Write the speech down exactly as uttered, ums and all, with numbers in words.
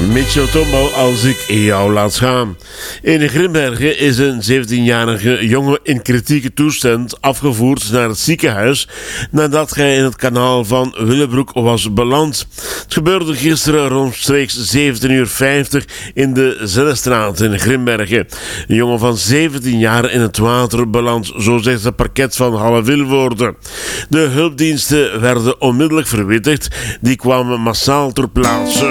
Mitchell Tombo, als ik jou laat gaan. In Grimbergen is een zeventienjarige jongen in kritieke toestand afgevoerd naar het ziekenhuis nadat hij in het kanaal van Willebroek was beland. Het gebeurde gisteren rondstreeks zeventien uur vijftig in de Zellestraat in Grimbergen. Een jongen van zeventien jaar in het water beland, zo zegt het parket van Halle-Vilvoorde. De hulpdiensten werden onmiddellijk verwittigd, die kwamen massaal ter plaatse.